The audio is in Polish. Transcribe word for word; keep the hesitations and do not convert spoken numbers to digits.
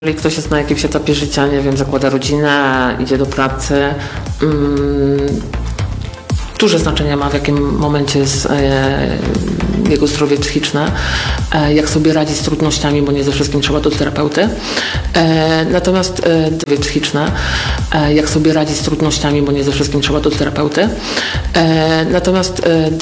Jeżeli ktoś jest na jakimś etapie życia, nie wiem, zakłada rodzinę, idzie do pracy, mm, duże znaczenie ma, w jakim momencie jest e, jego zdrowie psychiczne, e, jak sobie radzi z trudnościami, bo nie ze wszystkim trzeba do terapeuty. E, natomiast e, zdrowie psychiczne, e, jak sobie radzi z trudnościami, bo nie ze wszystkim trzeba do terapeuty. E, natomiast e,